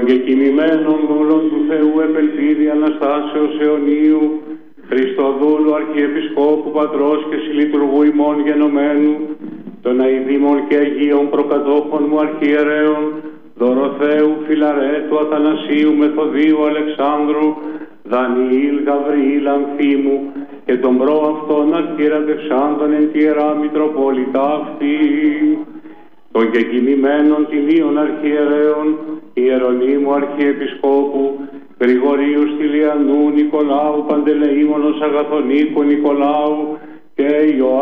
κεκοιμημένων δούλων του Θεού επελπίδη Αναστάσεως αιωνίου, Χριστοδούλου Αρχιεπισκόπου Πατρός και Συλλειτουργού ημών γενομένου, των αηδήμων και Αγίων προκατόχων μου αρχιερέων, Δωροθέου, Φιλαρέτου, Αθανασίου, Μεθοδίου, Αλεξάνδρου, Δανιήλ, Γαβριήλ, Αμφίμου και των προαυτών αρχιερατευσάντων εν τη Ιερά Μητροπόλητα αυτή, των κεκοιμημένων τιμίων αρχιερέων, Ιερονύμου Αρχιεπισκόπου, Γρηγορίου Στυλιανού, Νικολάου, Παντελεήμονος Αγαθονίκου, Νικολάου και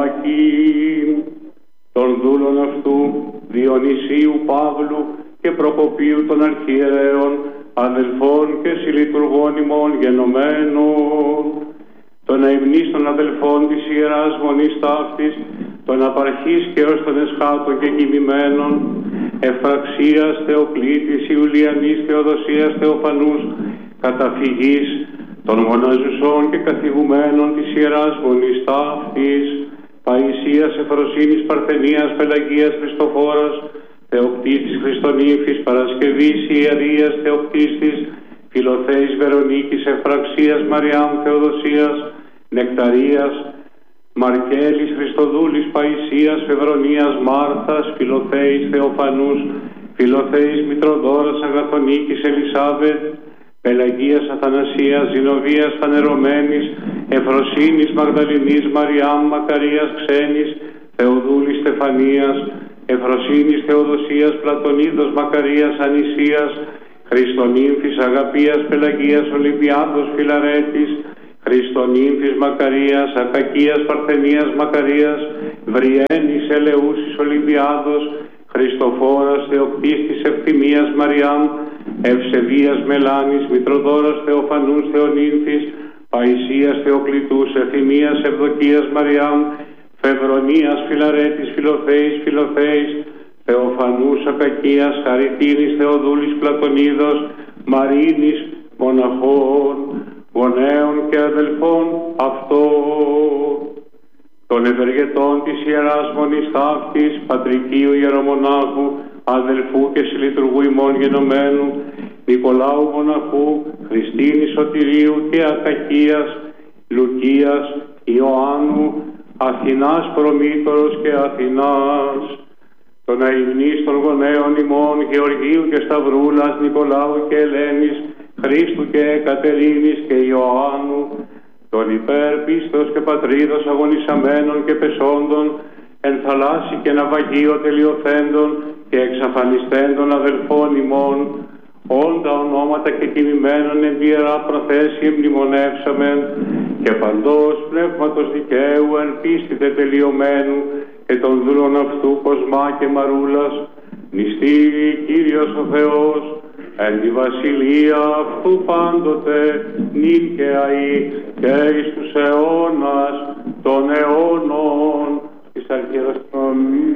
Ιωακήμ, των δούλων αυτού, Διονυσίου, Παύλου και Προκοπίου των αρχιερέων, αδελφών και συλλειτουργών ημών γενομένων, των αημνίστων αδελφών της Ιεράς Μονής Ταύτης, των απαρχής και ως των εσχάτων και κοιμημένων, Ευφραξίας, Θεοκλήτης, Ιουλιανής, Θεοδοσίας, Θεοφανούς, καταφυγής, των μοναζουσών και καθηγουμένων της Ιεράς Μονής Ταύτης, Παϊσίας, Εφροσύνης, Παρθενίας, Πελαγίας, Χριστοφόρας, Θεοκτήτης, Χριστονύμφης, Παρασκευής, Ιερίας, Θεοκτίστης, Φιλοθέης, Βερονίκης, Ευφραξίας, Μαριάμ, Θεοδοσίας, Νεκταρίας, Μαρκέλης, Χριστοδούλης, Παϊσίας, Φεβρονίας, Μάρθας, Φιλοθέης, Θεοφανούς, Φιλοθέης, Μητροδόρας, Αγαθονίκης, Ελισάβετ, Πελαγίας, Αθανασίας, Ζηνοβίας, Φανερωμένης, Εφροσύνης, Μαγδαληνής, Μαριάμ, Μακαρίας, Ξένης, Θεοδούλης, Στεφανίας, Εφροσύνης, Θεοδοσίας, Πλατωνίδος, Μακαρίας, Ανησίας, Χριστονύμφης, Αγαπίας, Πελαγίας, Ολυμπιάδος, Φιλαρέτης, Χριστονύμφης, Μακαρίας, Ακακίας, Παρθενίας, Μακαρίας, Βριένης, Ελεούσης, Ολυμπιάδος, Χριστοφόρας, Θεοκτίστης, Ευθυμίας, Μαριάμ, Ευσεβίας, Μελάνης, Μητροδόρας, Θεοφανούς, Θεονύμφης, Παϊσίας, Θεοκλητούς, Ευθυμίας, Ευδοκίας, Μαριάμ, Φεβρονίας, Φιλαρέτης, Φιλοθέης, Φιλοθέης, Θεοφανούς, Ακακίας, Χαριτίνης, Θεοδούλης, Πλατωνίδος, Μαρίνης, μοναχών, γονέων και αδελφών αυτών, των ευεργετών της Ιεράς Μονής Ταύτης, Πατρικίου Ιερομονάχου, αδελφού και συλλειτουργού ημών γενομένου, Νικολάου Μοναχού, Χριστίνης Σωτηρίου και Ακακίας, Λουκίας, Ιωάννου, Αθηνάς Προμήτωρος και Αθηνάς, των αημνίστων γονέων ημών, Γεωργίου και Σταυρούλας, Νικολάου και Ελένης, Χρήστου και Κατερίνης και Ιωάννου, των υπέρπιστος και πατρίδος αγωνισαμένων και πεσόντων, εν θαλάσσι και ναυαγείο τελειοθέντων και εξαφανιστέντων αδελφών ημών, όντα ονόματα και τιμημένων εν τη Ιερά Προθέση μνημονεύσαμεν, και παντός πνεύματος δικαίου εν πίστη τελειωμένου και των δούλων αυτού Κοσμά και Μαρούλας, νηστεί Κύριος ο Θεός, εν τη βασιλεία αυτού πάντοτε, νυν και αεί και εις τους αιώνας των αιώνων, της αρχιεραστρομής.